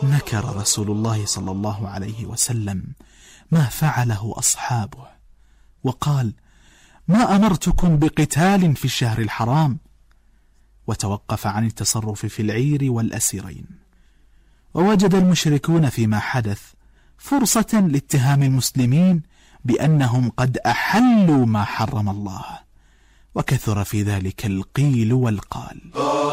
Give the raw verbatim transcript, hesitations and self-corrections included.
نكر رسول الله صلى الله عليه وسلم ما فعله أصحابه وقال: ما أمرتكم بقتال في الشهر الحرام، وتوقف عن التصرف في العير والأسيرين. ووجد المشركون فيما حدث فرصة لاتهام المسلمين بأنهم قد أحلوا ما حرم الله، وكثر في ذلك القيل والقال.